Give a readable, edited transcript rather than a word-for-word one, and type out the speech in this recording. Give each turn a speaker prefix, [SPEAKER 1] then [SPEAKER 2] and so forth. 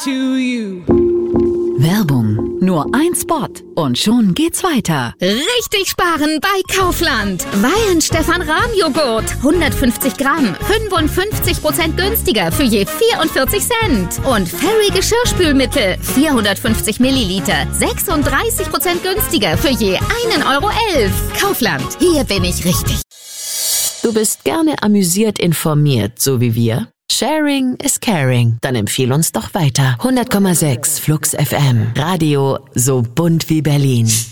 [SPEAKER 1] to you.
[SPEAKER 2] Werbung. Nur ein Spot und schon geht's weiter.
[SPEAKER 3] Richtig sparen bei Kaufland. Weihenstephan-Rahmjoghurt. 150 Gramm. 55% günstiger für je 44 Cent. Und Fairy Geschirrspülmittel. 450 Milliliter. 36% günstiger für je 1,11 Euro. Kaufland. Hier bin ich richtig.
[SPEAKER 4] Du bist gerne amüsiert informiert, so wie wir? Sharing is caring. Dann empfehl uns doch weiter. 100,6 Flux FM. Radio so bunt wie Berlin.